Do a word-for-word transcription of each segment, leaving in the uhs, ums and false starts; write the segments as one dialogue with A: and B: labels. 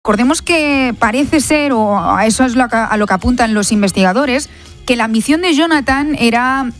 A: Recordemos que parece ser, o a eso es lo que, a lo que apuntan los investigadores, que la ambición de Jonathan era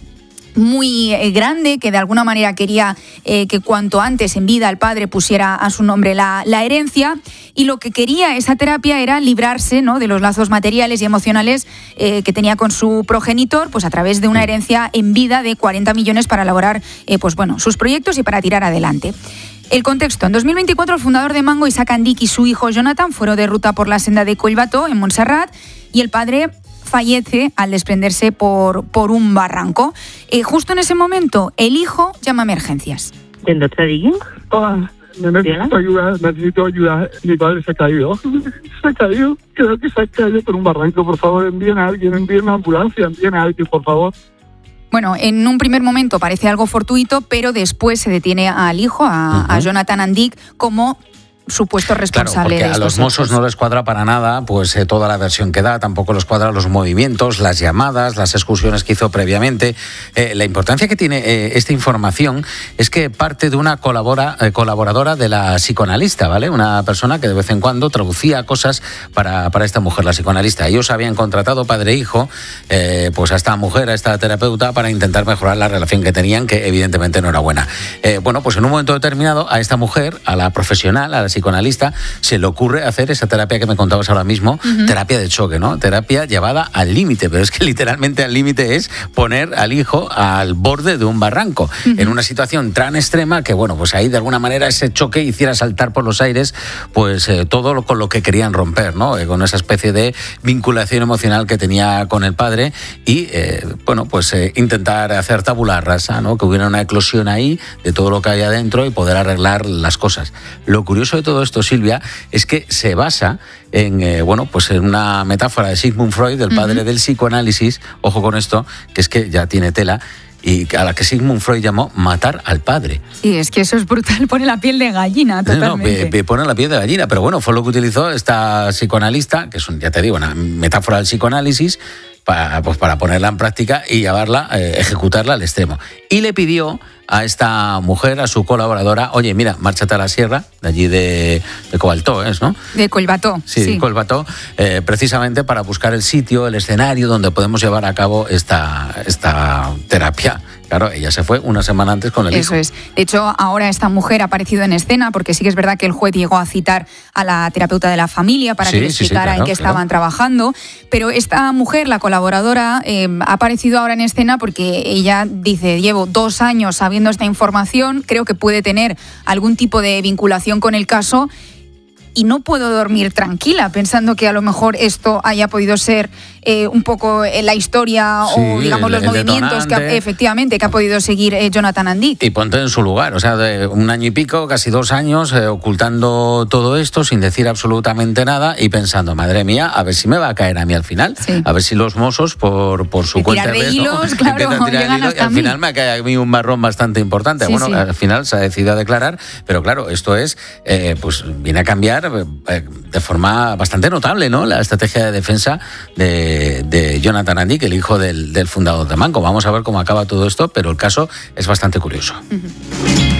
A: muy eh, grande, que de alguna manera quería eh, que cuanto antes en vida el padre pusiera a su nombre la, la herencia, y lo que quería esa terapia era librarse, ¿no?, de los lazos materiales y emocionales eh, que tenía con su progenitor, pues a través de una herencia en vida de cuarenta millones para elaborar eh, pues bueno, sus proyectos y para tirar adelante. El contexto. En dos mil veinticuatro, el fundador de Mango, Isaac Andic, y su hijo Jonathan fueron de ruta por la senda de Collbató, en Montserrat, y el padre fallece al desprenderse por, por un barranco. Eh, justo en ese momento, el hijo llama a emergencias.
B: ¿Dónde te digo?
C: Hola, necesito ayuda, necesito ayuda. Mi padre se ha caído. Se ha caído. Creo que se ha caído por un barranco. Por favor, envíen a alguien, envíen una ambulancia, envíen a alguien, por favor.
A: Bueno, en un primer momento parece algo fortuito, pero después se detiene al hijo, a, uh-huh. a Jonathan Andic, como supuesto responsable.
D: Claro, porque
A: de
D: a los Mossos
A: hechos.
D: no les cuadra para nada pues eh, toda la versión que da, tampoco les cuadra los movimientos, las llamadas, las excursiones que hizo previamente. Eh, la importancia que tiene eh, esta información es que parte de una colabora, eh, colaboradora de la psicoanalista, ¿vale? Una persona que de vez en cuando traducía cosas para, para esta mujer, la psicoanalista. Ellos habían contratado, padre e hijo, eh, pues a esta mujer, a esta terapeuta, para intentar mejorar la relación que tenían, que evidentemente no era buena. Eh, bueno, pues en un momento determinado a esta mujer, a la profesional, a la psicoanalista, se le ocurre hacer esa terapia que me contabas ahora mismo, uh-huh. terapia de choque, ¿no? Terapia llevada al límite, pero es que literalmente al límite es poner al hijo al borde de un barranco, uh-huh. en una situación tan extrema que, bueno, pues ahí de alguna manera ese choque hiciera saltar por los aires pues eh, todo lo, con lo que querían romper, ¿no? Eh, con esa especie de vinculación emocional que tenía con el padre y, eh, bueno, pues eh, intentar hacer tabula rasa, ¿no? Que hubiera una eclosión ahí de todo lo que hay adentro y poder arreglar las cosas. Lo curioso de todo esto, Silvia, es que se basa en, eh, bueno, pues en una metáfora de Sigmund Freud, el padre uh-huh. del psicoanálisis, ojo con esto, que es que ya tiene tela, y a la que Sigmund Freud llamó matar al padre.
A: Sí, es que eso es brutal, pone la piel de gallina totalmente.
D: No, no, pone la piel de gallina, pero bueno, fue lo que utilizó esta psicoanalista, que es, un, ya te digo, una metáfora del psicoanálisis, para, pues para ponerla en práctica y llevarla, eh, ejecutarla al extremo. Y le pidió a esta mujer, a su colaboradora, oye, mira, márchate a la sierra, de allí de, de Collbató, ¿es, no?
A: De Collbató,
D: sí. Sí, de Collbató, eh, precisamente para buscar el sitio, el escenario donde podemos llevar a cabo esta, esta terapia. Claro, ella se fue una semana antes con el
A: Eso
D: hijo.
A: Eso es. De hecho, ahora esta mujer ha aparecido en escena, porque sí que es verdad que el juez llegó a citar a la terapeuta de la familia para
D: sí,
A: que le
D: sí,
A: explicara
D: sí, claro,
A: en qué
D: claro.
A: estaban trabajando, pero esta mujer, la colaboradora, eh, ha aparecido ahora en escena porque ella dice, llevo dos años sabiendo esta información, creo que puede tener algún tipo de vinculación con el caso, y no puedo dormir tranquila pensando que a lo mejor esto haya podido ser eh, un poco la historia sí, o digamos el, los el movimientos que ha, efectivamente que ha podido seguir eh, Jonathan Andic.
D: Y ponte en su lugar, o sea, de un año y pico, casi dos años eh, ocultando todo esto sin decir absolutamente nada y pensando, madre mía, a ver si me va a caer a mí al final, sí. a ver si los Mossos por, por su
A: de
D: cuenta
A: de
D: de
A: hilos, claro,
D: empiezan a tirar
A: llegan
D: hilos,
A: hasta
D: y al final me cae a mí un marrón bastante importante. Sí, bueno, sí. Al final se ha decidido a declarar, pero claro, esto es, eh, pues viene a cambiar eh, de forma bastante notable, ¿no? La estrategia de defensa de, de Jonathan Andic, el hijo del, del fundador de Mango. Vamos a ver cómo acaba todo esto, pero el caso es bastante curioso. Uh-huh.